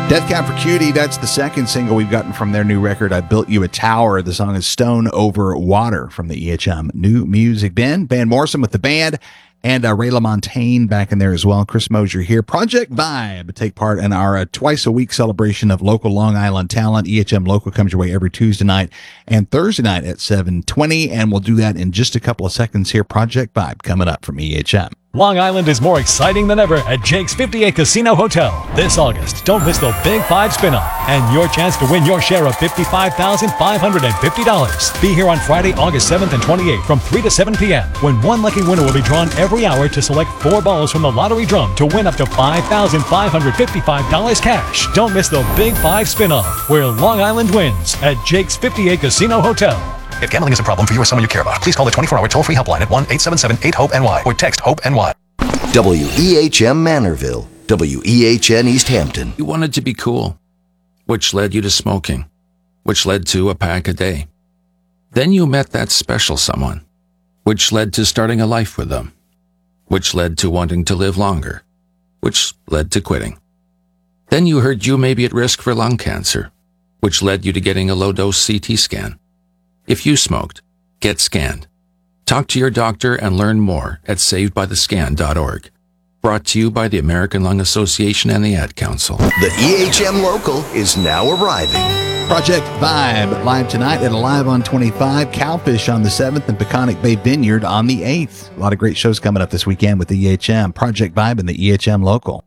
Death Cab for Cutie, that's the second single we've gotten from their new record, I Built You a Tower. The song is Stone Over Water from the EHM New Music Bin. Van Morrison with the band, and Ray LaMontagne back in there as well. Chris Mosier here. Project Vibe, take part in our twice-a-week celebration of local Long Island talent. EHM Local comes your way every Tuesday night and Thursday night at 7:20, and we'll do that in just a couple of seconds here. Project Vibe coming up from EHM. Long Island is more exciting than ever at Jake's 58 Casino Hotel. This August, don't miss the Big 5 spin-off and your chance to win your share of $55,550. Be here on Friday, August 7th and 28th from 3 to 7 p.m. when one lucky winner will be drawn every hour to select 4 balls from the lottery drum to win up to $5,555 cash. Don't miss the Big 5 spin-off where Long Island wins at Jake's 58 Casino Hotel. If gambling is a problem for you or someone you care about, please call the 24-hour toll-free helpline at 1-877-8-HOPE-NY or text HOPE-NY. WEHM Manorville, WEHN East Hampton. You wanted to be cool, which led you to smoking, which led to a pack a day. Then you met that special someone, which led to starting a life with them, which led to wanting to live longer, which led to quitting. Then you heard you may be at risk for lung cancer, which led you to getting a low-dose CT scan. If you smoked, get scanned. Talk to your doctor and learn more at savedbythescan.org. Brought to you by the American Lung Association and the Ad Council. The EHM Local is now arriving. Project Vibe, live tonight at Alive on 25, Cowfish on the 7th, and Peconic Bay Vineyard on the 8th. A lot of great shows coming up this weekend with the EHM. Project Vibe and the EHM Local.